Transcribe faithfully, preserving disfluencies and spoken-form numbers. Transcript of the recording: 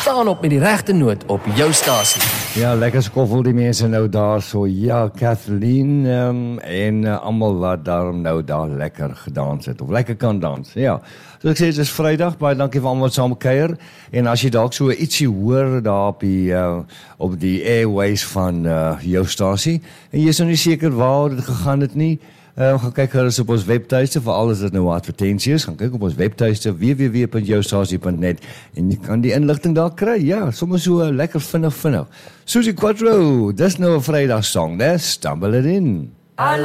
staan op met die regte noot op jou stasie. Ja, lekker skoffel die mense nou daar so. Ja, Kathleen um, en uh, almal wat daarom nou daar lekker gedans het, of lekker kan dans. Ja, so ek sê, het is Vrydag, baie dankie vir almal wat saam kuier. En as jy dalk so ietsie hoor daar op die, uh, op die airways van uh, jou stasie, en jy is nou nie seker waar dit gegaan het nie, Uh, gaan kyk gerus op ons webtuiste, vir alles is nou advertensies, gaan kyk op ons webtuiste w w w punt jou stasie punt net en jy kan die inligting daar kry, ja, sommer so uh, lekker vinnig vinnig. Susie Quattro, dis nou 'n Vrydag song, né? Stumble It In.